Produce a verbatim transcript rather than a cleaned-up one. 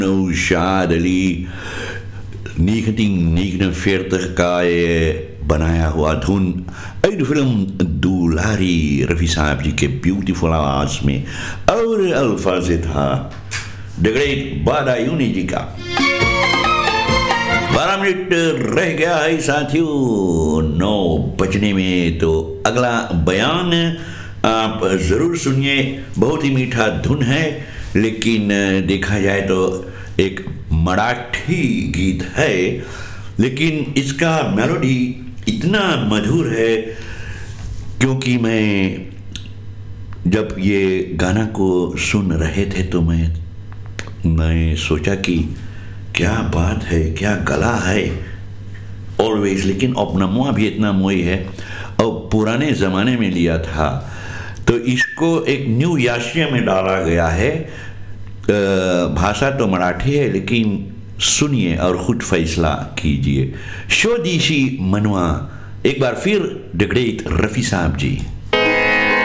Naushad Ali negentien negenenveertig का ये बनाया हुआ धुन uit de film Dulari Rafi साहब जी के ब्यूटीफुल आवाज में और अल्फाज था द ग्रेट बादायूनी जी का। बारह मिनट रह गया है साथियों नौ बजने में, तो अगला बयान आप जरूर सुनिए। बहुत ही मीठा धुन है, लेकिन देखा जाए तो एक मराठी गीत है, लेकिन इसका मेलोडी इतना मधुर है क्योंकि मैं जब ये गाना को सुन रहे थे तो मैं मैं सोचा कि क्या बात है, क्या गला है ऑलवेज। लेकिन अपना मुआ भी इतना मोई है और पुराने ज़माने में लिया था, तो इसको एक न्यू याशिया में डाला गया है। भाषा तो मराठी है, लेकिन सुनिए और खुद फैसला कीजिए। शोदीशी मनवा, एक बार फिर द ग्रेट रफ़ी साहब जी।